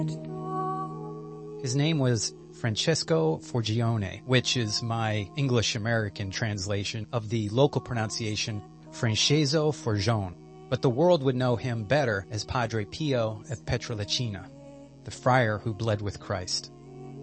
His name was Francesco Forgione, which is my English-American translation of the local pronunciation Francesco Forgione. But the world would know him better as Padre Pio of Pietrelcina, the friar who bled with Christ.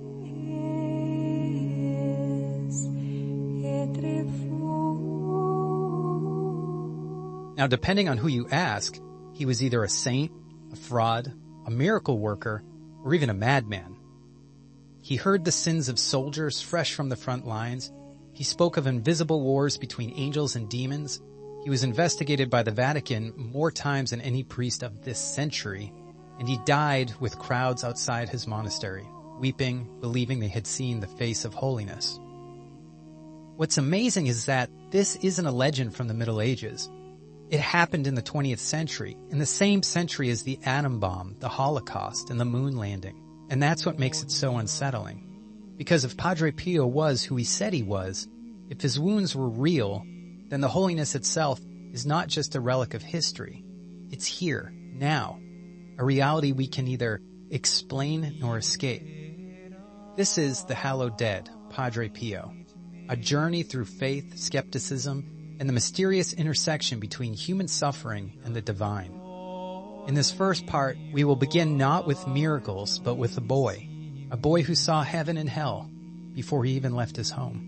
Now, depending on who you ask, he was either a saint, a fraud, a miracle worker, or even a madman. He heard the sins of soldiers fresh from the front lines. He spoke of invisible wars between angels and demons. He was investigated by the Vatican more times than any priest of this century, and he died with crowds outside his monastery, weeping, believing they had seen the face of holiness. What's amazing is that this isn't a legend from the Middle Ages. It happened in the 20th century, in the same century as the atom bomb, the Holocaust, and the moon landing. And that's what makes it so unsettling. Because if Padre Pio was who he said he was, if his wounds were real, then the holiness itself is not just a relic of history. It's here, now, a reality we can neither explain nor escape. This is The Hallowed Dead, Padre Pio, a journey through faith, skepticism, and the mysterious intersection between human suffering and the divine. In this first part, we will begin not with miracles, but with a boy who saw heaven and hell before he even left his home.